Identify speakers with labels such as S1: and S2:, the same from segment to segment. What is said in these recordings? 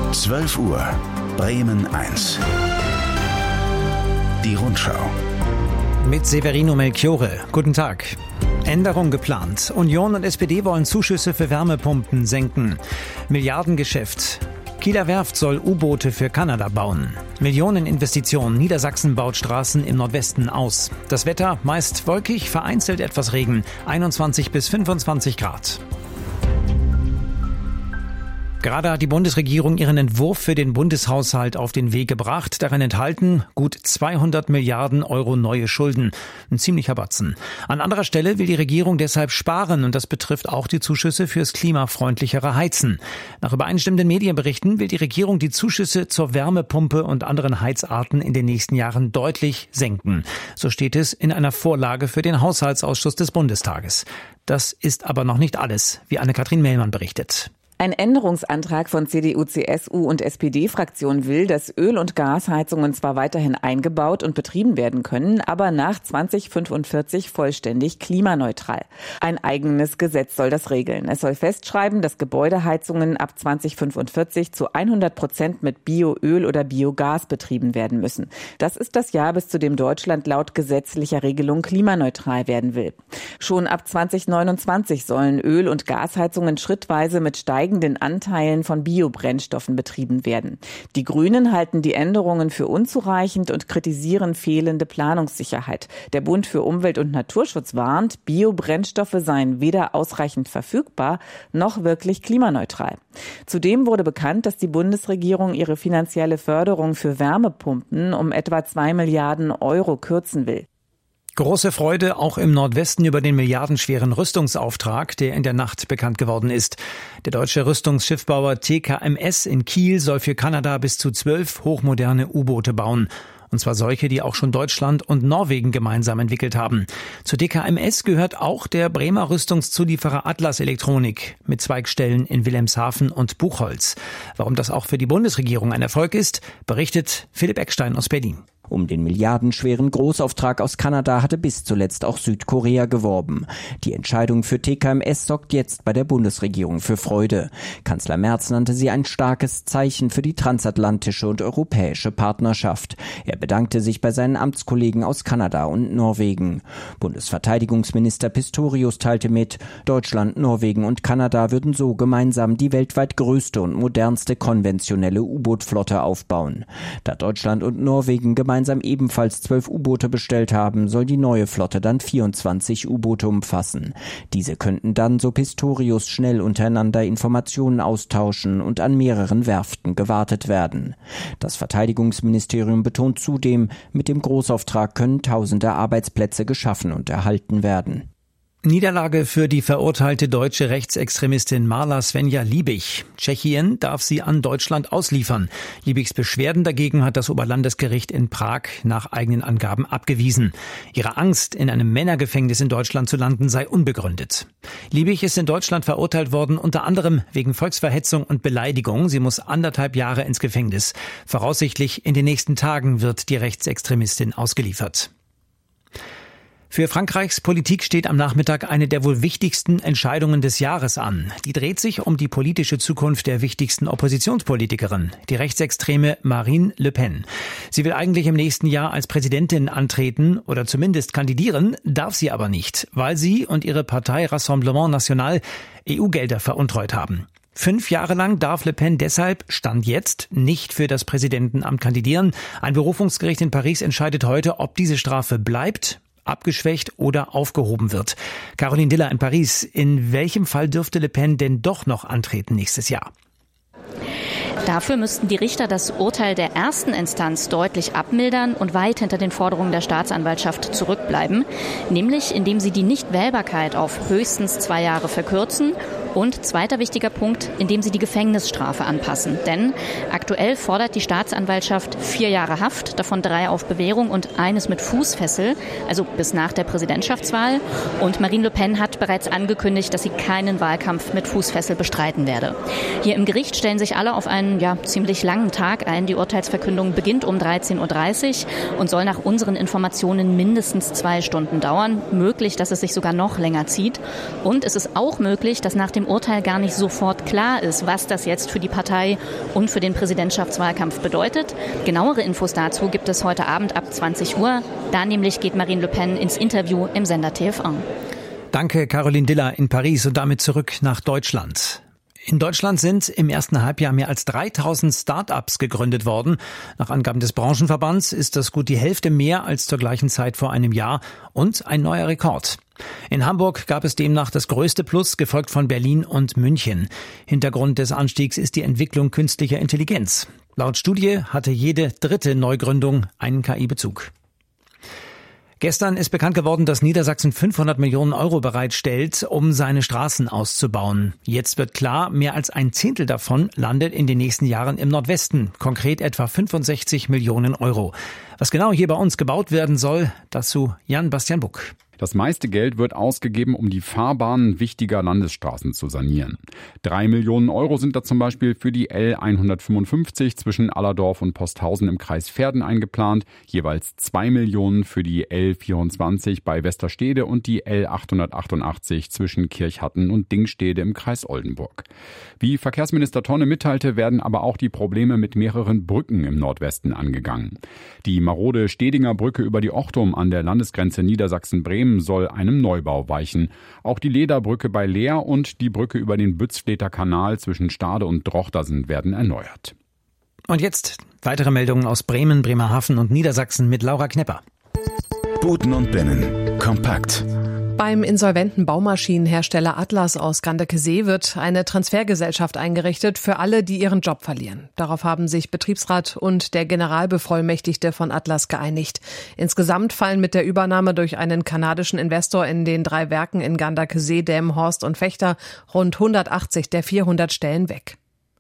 S1: 12 Uhr, Bremen 1. Die Rundschau.
S2: Mit Severino Melchiorre. Guten Tag. Änderung geplant. Union und SPD wollen Zuschüsse für Wärmepumpen senken. Milliardengeschäft. Kieler Werft soll U-Boote für Kanada bauen. Millioneninvestitionen. Niedersachsen baut Straßen im Nordwesten aus. Das Wetter meist wolkig, vereinzelt etwas Regen. 21 bis 25 Grad. Gerade hat die Bundesregierung ihren Entwurf für den Bundeshaushalt auf den Weg gebracht. Darin enthalten gut 200 Milliarden Euro neue Schulden. Ein ziemlicher Batzen. An anderer Stelle will die Regierung deshalb sparen und das betrifft auch die Zuschüsse fürs klimafreundlichere Heizen. Nach übereinstimmenden Medienberichten will die Regierung die Zuschüsse zur Wärmepumpe und anderen Heizarten in den nächsten Jahren deutlich senken. So steht es in einer Vorlage für den Haushaltsausschuss des Bundestages. Das ist aber noch nicht alles, wie Anne-Kathrin Mehlmann berichtet.
S3: Ein Änderungsantrag von CDU, CSU und SPD-Fraktion will, dass Öl- und Gasheizungen zwar weiterhin eingebaut und betrieben werden können, aber nach 2045 vollständig klimaneutral. Ein eigenes Gesetz soll das regeln. Es soll festschreiben, dass Gebäudeheizungen ab 2045 zu 100% mit Bioöl oder Biogas betrieben werden müssen. Das ist das Jahr, bis zu dem Deutschland laut gesetzlicher Regelung klimaneutral werden will. Schon ab 2029 sollen Öl- und Gasheizungen schrittweise mit steigenden Anteilen von Biobrennstoffen betrieben werden. Die Grünen halten die Änderungen für unzureichend und kritisieren fehlende Planungssicherheit. Der Bund für Umwelt und Naturschutz warnt, Biobrennstoffe seien weder ausreichend verfügbar noch wirklich klimaneutral. Zudem wurde bekannt, dass die Bundesregierung ihre finanzielle Förderung für Wärmepumpen um etwa 2 Milliarden Euro kürzen will.
S2: Große Freude auch im Nordwesten über den milliardenschweren Rüstungsauftrag, der in der Nacht bekannt geworden ist. Der deutsche Rüstungsschiffbauer TKMS in Kiel soll für Kanada bis zu 12 hochmoderne U-Boote bauen. Und zwar solche, die auch schon Deutschland und Norwegen gemeinsam entwickelt haben. Zur TKMS gehört auch der Bremer Rüstungszulieferer Atlas Elektronik mit Zweigstellen in Wilhelmshaven und Buchholz. Warum das auch für die Bundesregierung ein Erfolg ist, berichtet Philipp Eckstein aus Berlin.
S4: Um den milliardenschweren Großauftrag aus Kanada hatte bis zuletzt auch Südkorea geworben. Die Entscheidung für TKMS sorgt jetzt bei der Bundesregierung für Freude. Kanzler Merz nannte sie ein starkes Zeichen für die transatlantische und europäische Partnerschaft. Er bedankte sich bei seinen Amtskollegen aus Kanada und Norwegen. Bundesverteidigungsminister Pistorius teilte mit, Deutschland, Norwegen und Kanada würden so gemeinsam die weltweit größte und modernste konventionelle U-Boot-Flotte aufbauen. Da Deutschland und Norwegen gemeinsam ebenfalls 12 U-Boote bestellt haben, soll die neue Flotte dann 24 U-Boote umfassen. Diese könnten dann, so Pistorius, schnell untereinander Informationen austauschen und an mehreren Werften gewartet werden. Das Verteidigungsministerium betont zudem, mit dem Großauftrag können tausende Arbeitsplätze geschaffen und erhalten werden.
S2: Niederlage für die verurteilte deutsche Rechtsextremistin Marla Svenja Liebig. Tschechien darf sie an Deutschland ausliefern. Liebigs Beschwerden dagegen hat das Oberlandesgericht in Prag nach eigenen Angaben abgewiesen. Ihre Angst, in einem Männergefängnis in Deutschland zu landen, sei unbegründet. Liebig ist in Deutschland verurteilt worden, unter anderem wegen Volksverhetzung und Beleidigung. Sie muss 1,5 Jahre ins Gefängnis. Voraussichtlich in den nächsten Tagen wird die Rechtsextremistin ausgeliefert. Für Frankreichs Politik steht am Nachmittag eine der wohl wichtigsten Entscheidungen des Jahres an. Die dreht sich um die politische Zukunft der wichtigsten Oppositionspolitikerin, die rechtsextreme Marine Le Pen. Sie will eigentlich im nächsten Jahr als Präsidentin antreten oder zumindest kandidieren, darf sie aber nicht, weil sie und ihre Partei Rassemblement National EU-Gelder veruntreut haben. 5 Jahre lang darf Le Pen deshalb, Stand jetzt, nicht für das Präsidentenamt kandidieren. Ein Berufungsgericht in Paris entscheidet heute, ob diese Strafe bleibt, abgeschwächt oder aufgehoben wird. Caroline Diller in Paris. In welchem Fall dürfte Le Pen denn doch noch antreten nächstes Jahr?
S5: Dafür müssten die Richter das Urteil der ersten Instanz deutlich abmildern und weit hinter den Forderungen der Staatsanwaltschaft zurückbleiben, nämlich indem sie die Nichtwählbarkeit auf höchstens 2 Jahre verkürzen und, zweiter wichtiger Punkt, indem sie die Gefängnisstrafe anpassen. Denn aktuell fordert die Staatsanwaltschaft 4 Jahre Haft, davon 3 auf Bewährung und 1 mit Fußfessel, also bis nach der Präsidentschaftswahl. Und Marine Le Pen hat bereits angekündigt, dass sie keinen Wahlkampf mit Fußfessel bestreiten werde. Hier im Gericht stellen sich alle auf einen ziemlich langen Tag ein. Die Urteilsverkündung beginnt um 13.30 Uhr und soll nach unseren Informationen mindestens 2 Stunden dauern. Möglich, dass es sich sogar noch länger zieht. Und es ist auch möglich, dass nach dem dem Urteil gar nicht sofort klar ist, was das jetzt für die Partei und für den Präsidentschaftswahlkampf bedeutet. Genauere Infos dazu gibt es heute Abend ab 20 Uhr. Da nämlich geht Marine Le Pen ins Interview im Sender TF1.
S2: Danke, Caroline Diller in Paris und damit zurück nach Deutschland. In Deutschland sind im ersten Halbjahr mehr als 3000 Start-ups gegründet worden. Nach Angaben des Branchenverbands ist das gut die Hälfte mehr als zur gleichen Zeit vor einem Jahr und ein neuer Rekord. In Hamburg gab es demnach das größte Plus, gefolgt von Berlin und München. Hintergrund des Anstiegs ist die Entwicklung künstlicher Intelligenz. Laut Studie hatte jede dritte Neugründung einen KI-Bezug. Gestern ist bekannt geworden, dass Niedersachsen 500 Millionen Euro bereitstellt, um seine Straßen auszubauen. Jetzt wird klar, mehr als ein Zehntel davon landet in den nächsten Jahren im Nordwesten, konkret etwa 65 Millionen Euro. Was genau hier bei uns gebaut werden soll, dazu Jan-Bastian Buck.
S6: Das meiste Geld wird ausgegeben, um die Fahrbahnen wichtiger Landesstraßen zu sanieren. 3 Millionen Euro sind da zum Beispiel für die L155 zwischen Allerdorf und Posthausen im Kreis Verden eingeplant, jeweils 2 Millionen für die L24 bei Westerstede und die L888 zwischen Kirchhatten und Dingstede im Kreis Oldenburg. Wie Verkehrsminister Tonne mitteilte, werden aber auch die Probleme mit mehreren Brücken im Nordwesten angegangen. Die marode Stedinger Brücke über die Ochtum an der Landesgrenze Niedersachsen-Bremen soll einem Neubau weichen. Auch die Lederbrücke bei Leer und die Brücke über den Bützfleter Kanal zwischen Stade und Drochtersen werden erneuert.
S2: Und jetzt weitere Meldungen aus Bremen, Bremerhaven und Niedersachsen mit Laura Knepper.
S1: Buten und Binnen. Kompakt.
S7: Beim insolventen Baumaschinenhersteller Atlas aus Ganderkesee wird eine Transfergesellschaft eingerichtet für alle, die ihren Job verlieren. Darauf haben sich Betriebsrat und der Generalbevollmächtigte von Atlas geeinigt. Insgesamt fallen mit der Übernahme durch einen kanadischen Investor in den 3 Werken in Ganderkesee, Delmenhorst und Vechta rund 180 der 400 Stellen weg.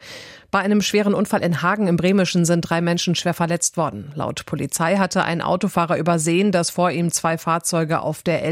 S7: Bei einem schweren Unfall in Hagen im Bremischen sind 3 Menschen schwer verletzt worden. Laut Polizei hatte ein Autofahrer übersehen, dass vor ihm 2 Fahrzeuge auf der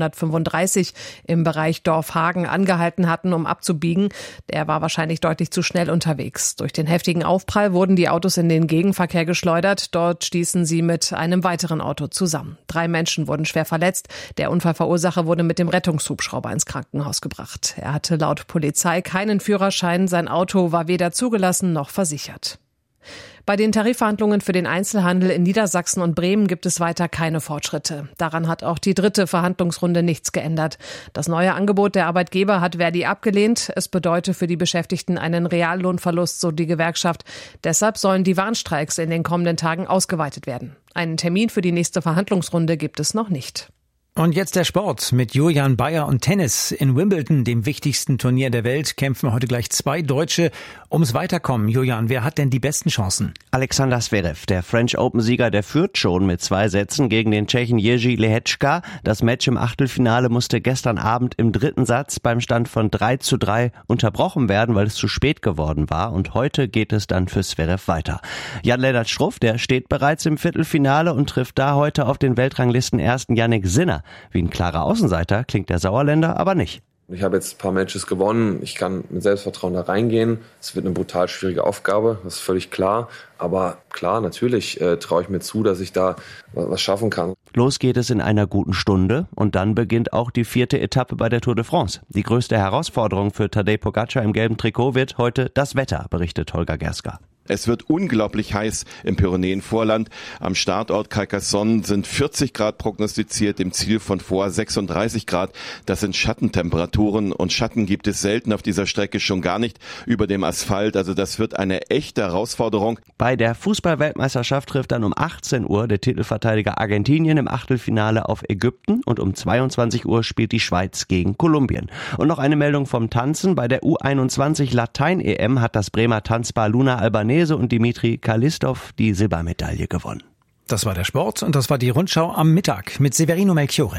S7: L135 im Bereich Dorf Hagen angehalten hatten, um abzubiegen. Der war wahrscheinlich deutlich zu schnell unterwegs. Durch den heftigen Aufprall wurden die Autos in den Gegenverkehr geschleudert. Dort stießen sie mit einem weiteren Auto zusammen. 3 Menschen wurden schwer verletzt. Der Unfallverursacher wurde mit dem Rettungshubschrauber ins Krankenhaus gebracht. Er hatte laut Polizei keinen Führerschein. Sein Auto war weder zugelassen noch versichert. Bei den Tarifverhandlungen für den Einzelhandel in Niedersachsen und Bremen gibt es weiter keine Fortschritte. Daran hat auch die 3. Verhandlungsrunde nichts geändert. Das neue Angebot der Arbeitgeber hat Verdi abgelehnt. Es bedeute für die Beschäftigten einen Reallohnverlust, so die Gewerkschaft. Deshalb sollen die Warnstreiks in den kommenden Tagen ausgeweitet werden. Einen Termin für die nächste Verhandlungsrunde gibt es noch nicht.
S2: Und jetzt der Sport. Mit Julian Bayer und Tennis. In Wimbledon, dem wichtigsten Turnier der Welt, kämpfen heute gleich 2 Deutsche ums Weiterkommen. Julian, wer hat denn die besten Chancen?
S8: Alexander Zverev, der French Open-Sieger, der führt schon mit 2 Sätzen gegen den Tschechen Jiří Lehečka. Das Match im Achtelfinale musste gestern Abend im 3. Satz beim Stand von 3:3 unterbrochen werden, weil es zu spät geworden war. Und heute geht es dann für Zverev weiter. Jan-Lennart Struff, der steht bereits im Viertelfinale und trifft da heute auf den Weltranglisten-Ersten Yannick Sinner. Wie ein klarer Außenseiter klingt der Sauerländer aber nicht.
S9: Ich habe jetzt ein paar Matches gewonnen. Ich kann mit Selbstvertrauen da reingehen. Es wird eine brutal schwierige Aufgabe, das ist völlig klar. Aber klar, natürlich traue ich mir zu, dass ich da was schaffen kann.
S8: Los geht es in einer guten Stunde und dann beginnt auch die 4. Etappe bei der Tour de France. Die größte Herausforderung für Tadej Pogačar im gelben Trikot wird heute das Wetter, berichtet Holger Gerska.
S10: Es wird unglaublich heiß im Pyrenäenvorland. Am Startort Carcassonne sind 40 Grad prognostiziert, im Ziel von vor 36 Grad. Das sind Schattentemperaturen und Schatten gibt es selten auf dieser Strecke, schon gar nicht über dem Asphalt. Also das wird eine echte Herausforderung.
S8: Bei der Fußball-Weltmeisterschaft trifft dann um 18 Uhr der Titelverteidiger Argentinien im Achtelfinale auf Ägypten und um 22 Uhr spielt die Schweiz gegen Kolumbien. Und noch eine Meldung vom Tanzen. Bei der U21 Latein-EM hat das Bremer Tanzpaar Luna Albanese und Dimitri Kalistov die Silbermedaille gewonnen.
S2: Das war der Sport und das war die Rundschau am Mittag mit Severino Melchiore.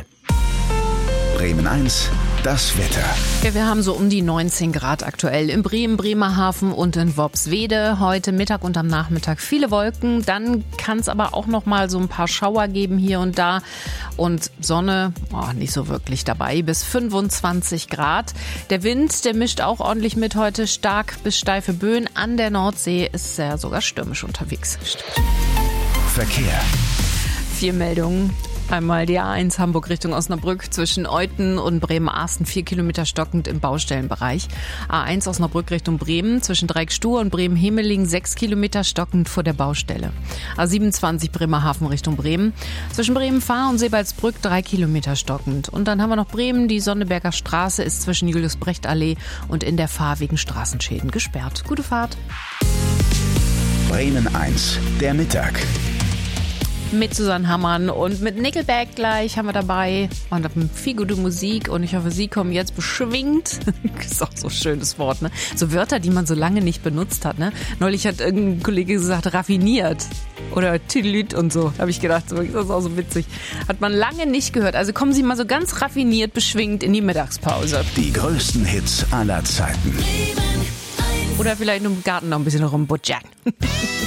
S1: Bremen 1, das Wetter.
S7: Ja, wir haben so um die 19 Grad aktuell in Bremen, Bremerhaven und in Worpswede. Heute Mittag und am Nachmittag viele Wolken. Dann kann es aber auch noch mal so ein paar Schauer geben hier und da. Und Sonne, nicht so wirklich dabei, bis 25 Grad. Der Wind, der mischt auch ordentlich mit heute. Stark bis steife Böen. An der Nordsee ist er sogar stürmisch unterwegs.
S1: Verkehr.
S7: 4 Meldungen. Einmal die A1 Hamburg Richtung Osnabrück zwischen Euthen und Bremen-Arsten 4 Kilometer stockend im Baustellenbereich. A1 Osnabrück Richtung Bremen zwischen Dreieckstuhr und Bremen-Hemeling 6 Kilometer stockend vor der Baustelle. A27 Bremerhaven Richtung Bremen zwischen Bremen-Fahr und Sebalsbrück 3 Kilometer stockend. Und dann haben wir noch Bremen, die Sonneberger Straße ist zwischen Julius-Brecht-Allee und in der Fahr wegen Straßenschäden gesperrt. Gute Fahrt.
S1: Bremen 1, der Mittag.
S7: Mit Susanne Hammann und mit Nickelback gleich haben wir dabei und viel gute Musik und ich hoffe, Sie kommen jetzt beschwingt. Ist auch so ein schönes Wort, ne? So Wörter, die man so lange nicht benutzt hat, ne? Neulich hat irgendein Kollege gesagt, raffiniert oder Tüdelüt und so. Habe ich gedacht, das ist auch so witzig. Hat man lange nicht gehört. Also kommen Sie mal so ganz raffiniert beschwingt in die Mittagspause.
S1: Die größten Hits aller Zeiten.
S7: Oder vielleicht im Garten noch ein bisschen rumbutschern.